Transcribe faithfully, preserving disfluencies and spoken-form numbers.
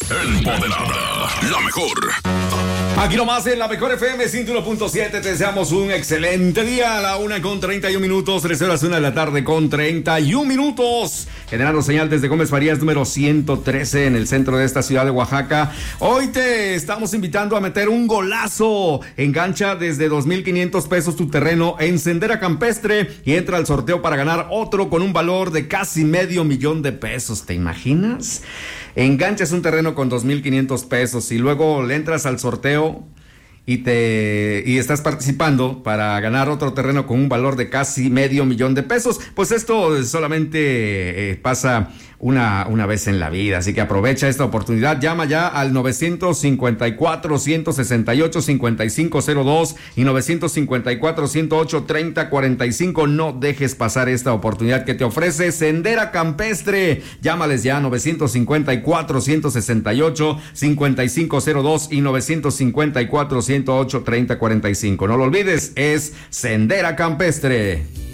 Empoderada, la mejor. Aquí nomás en la mejor F M ciento uno punto siete. Te deseamos un excelente día. A la una con treinta y un minutos. Tres horas una de la tarde con treinta y un minutos. Generando señal desde Gómez Farías número ciento trece en el centro de esta ciudad de Oaxaca. Hoy te estamos invitando a meter un golazo. Engancha desde dos mil quinientos pesos tu terreno en Sendera Campestre y entra al sorteo para ganar otro con un valor de casi medio millón de pesos. ¿Te imaginas? Enganchas un terreno con dos mil quinientos pesos y luego le entras al sorteo y te y estás participando para ganar otro terreno con un valor de casi medio millón de pesos. Pues esto solamente eh, pasa una, una vez en la vida, así que aprovecha esta oportunidad. Llama ya al novecientos cincuenta y cuatro, ciento sesenta y ocho, cincuenta y cinco cero dos y novecientos cincuenta y cuatro, ciento ocho, treinta cuarenta y cinco. No dejes pasar esta oportunidad que te ofrece Sendera Campestre. Llámales ya a novecientos cincuenta y cuatro, ciento sesenta y ocho, cincuenta y cinco cero dos y novecientos cincuenta y cuatro, ciento ocho, treinta cuarenta y cinco. No lo olvides, es Sendera Campestre.